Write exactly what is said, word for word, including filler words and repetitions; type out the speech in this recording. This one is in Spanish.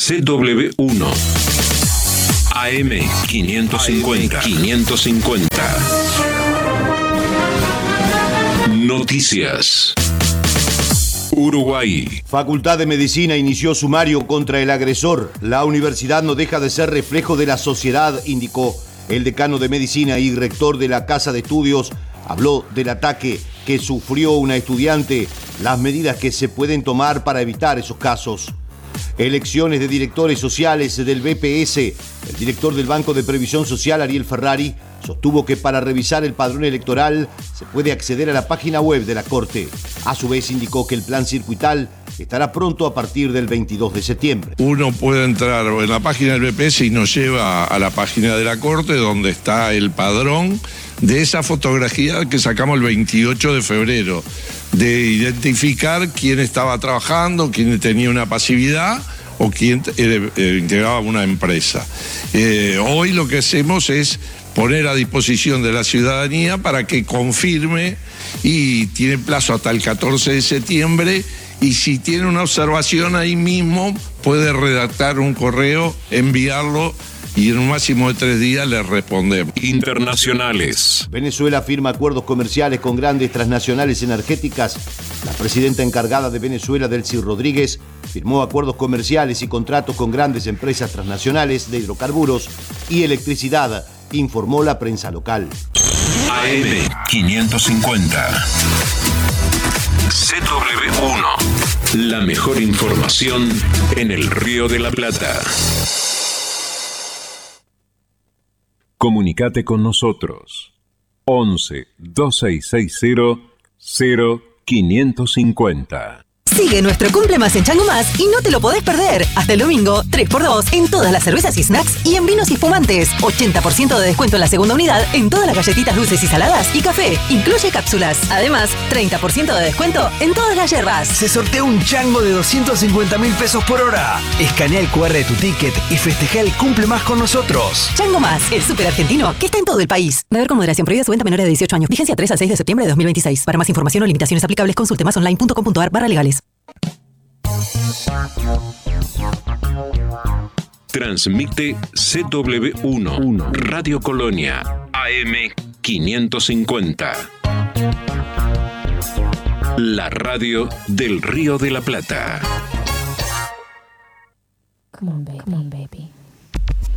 C W uno. A M quinientos cincuenta. quinientos cincuenta. Noticias. Uruguay. Facultad de Medicina inició sumario contra el agresor. La universidad no deja de ser reflejo de la sociedad, indicó. El decano de Medicina y rector de la Casa de Estudios habló del ataque que sufrió una estudiante, las medidas que se pueden tomar para evitar esos casos. Elecciones de directores sociales del B P S. El director del Banco de Previsión Social, Ariel Ferrari, sostuvo que para revisar el padrón electoral se puede acceder a la página web de la Corte. A su vez indicó que el plan circuital estará pronto a partir del veintidós de septiembre. Uno puede entrar en la página del B P S y nos lleva a la página de la Corte donde está el padrón de esa fotografía que sacamos el veintiocho de febrero, de identificar quién estaba trabajando, quién tenía una pasividad o quién eh, eh, integraba una empresa. Eh, hoy lo que hacemos es poner a disposición de la ciudadanía para que confirme, y tiene plazo hasta el catorce de septiembre, y si tiene una observación ahí mismo puede redactar un correo, enviarlo y en un máximo de tres días le respondemos. Internacionales. Venezuela firma acuerdos comerciales con grandes transnacionales energéticas. La presidenta encargada de Venezuela, Delcy Rodríguez, firmó acuerdos comerciales y contratos con grandes empresas transnacionales de hidrocarburos y electricidad, informó la prensa local. A M quinientos cincuenta. C W uno. La mejor información en el Río de la Plata. Comunicate con nosotros. once, dos seis seis cero, cero quinientos cincuenta. Sigue nuestro Cumple Más en Chango Más y no te lo podés perder. Hasta el domingo, tres por dos en todas las cervezas y snacks y en vinos y espumantes. ochenta por ciento de descuento en la segunda unidad en todas las galletitas dulces y saladas y café. Incluye cápsulas. Además, treinta por ciento de descuento en todas las yerbas. Se sortea un chango de doscientos cincuenta mil pesos por hora. Escanea el cu erre de tu ticket y festeja el Cumple Más con nosotros. Chango Más, el súper argentino que está en todo el país. Beber con moderación. Prohibida su venta a menores de dieciocho años. Vigencia tres al seis de septiembre de dos mil veintiséis. Para más información o limitaciones aplicables, consulte masonline punto com punto ar barra legales. Transmite C W uno, Radio Colonia, A M quinientos cincuenta. La radio del Río de la Plata. Come on, baby. Come on, baby.